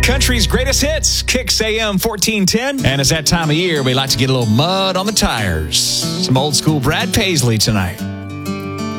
Country's greatest hits, Kicks AM 1410. And it's that time of year we like to get a little mud on the tires. Some old school Brad Paisley tonight.